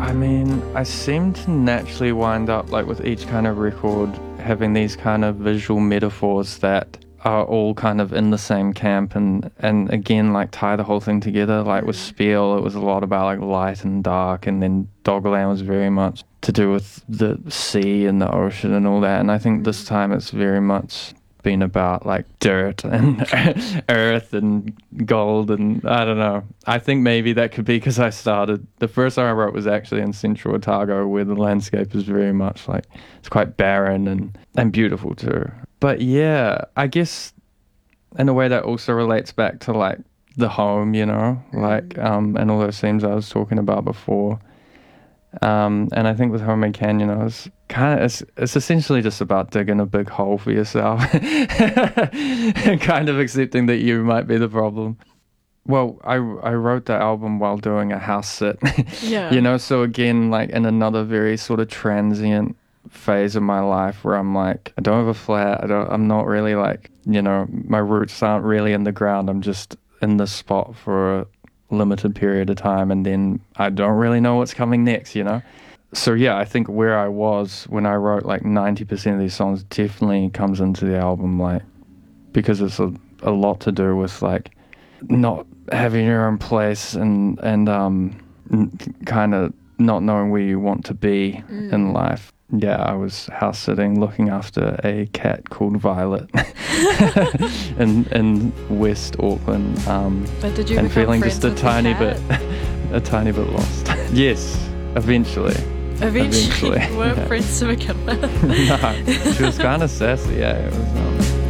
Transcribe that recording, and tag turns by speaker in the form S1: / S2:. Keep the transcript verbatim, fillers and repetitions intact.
S1: I mean, I seem to naturally wind up, like with each kind of record, having these kind of visual metaphors that are all kind of in the same camp and, and again, like tie the whole thing together. Like with Spiel, it was a lot about like light and dark, and then Doggerland was very much to do with the sea and the ocean and all that. And I think this time it's very much been about like dirt and earth and gold, and I don't know. I think maybe that could be because I started, the first song I wrote was actually in Central Otago, where the landscape is very much like, it's quite barren and, and beautiful too. But yeah, I guess in a way that also relates back to like the home, you know, like um and all those themes I was talking about before. Um, and I think with Homemade Canyon, I was kind of, it's, it's essentially just about digging a big hole for yourself and kind of accepting that you might be the problem. Well, I, I wrote the album while doing a house sit,
S2: Yeah.
S1: you know, so again, like in another very sort of transient phase of my life where I'm like, I don't have a flat, I don't, I'm not really like, you know, my roots aren't really in the ground, I'm just in this spot for a limited period of time, and then I don't really know what's coming next, you know? So yeah, I think where I was when I wrote like ninety percent of these songs definitely comes into the album, like, because it's a, a lot to do with like not having your own place and, and um, kind of not knowing where you want to be mm. in life. Yeah, I was house sitting, looking after a cat called Violet in in West Auckland. Um,
S2: but did you
S1: and
S2: become
S1: feeling
S2: friends
S1: just a
S2: with the
S1: tiny
S2: cat?
S1: bit, a tiny bit lost. Yes, eventually.
S2: Eventually,
S1: Eventually.
S2: you weren't
S1: yeah.
S2: friends to begin with.
S1: No, she was kind of sassy. Yeah, it was. Um,